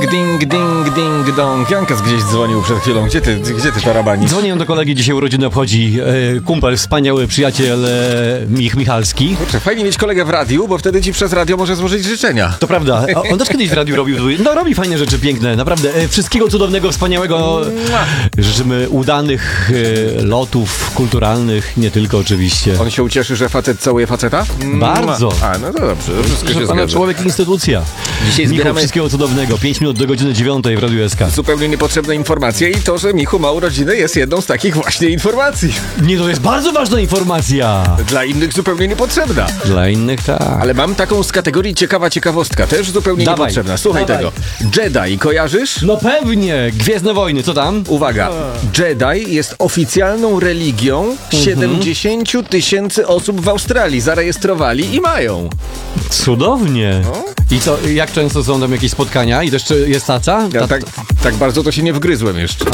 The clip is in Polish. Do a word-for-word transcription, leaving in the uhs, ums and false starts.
Ding, ding, ding, dong. Jankas gdzieś dzwonił przed chwilą. Gdzie ty, gdzie ty tarabani? Dzwonię do kolegi, dzisiaj urodziny obchodzi e, kumpel, wspaniały przyjaciel e, Mich Michalski. Kurczę, fajnie mieć kolegę w radiu, bo wtedy ci przez radio może złożyć życzenia. To prawda, o, on też kiedyś w radiu robił, no robi fajne rzeczy, piękne, naprawdę. E, wszystkiego cudownego, wspaniałego. Życzymy udanych e, lotów kulturalnych, nie tylko oczywiście. On się ucieszy, że facet całuje faceta? Bardzo. A, no to dobrze, to wszystko się Proszę pana, zgadza. człowiek instytucja. Dzisiaj Michu, zbieramy wszystkiego cudownego, pięć minut do godziny dziewiątej w Radiu S K. zupełnie niepotrzebne informacje i to, że Michu ma urodziny, jest jedną z takich właśnie informacji. Nie, to jest bardzo ważna informacja. Dla innych zupełnie niepotrzebna. Dla innych tak. Ale mam taką z kategorii ciekawa ciekawostka, też zupełnie Dawaj. niepotrzebna. Słuchaj Dawaj. tego. Jedi, kojarzysz? No pewnie, Gwiezdne Wojny, co tam? Uwaga, Jedi jest oficjalną religią siedemdziesięciu tysięcy osób w Australii. Zarejestrowali i mają. Cudownie. I co, jak często są tam jakieś spotkania? I też czy jest taca? Ja Ta- tak, tak bardzo to się nie wgryzłem jeszcze.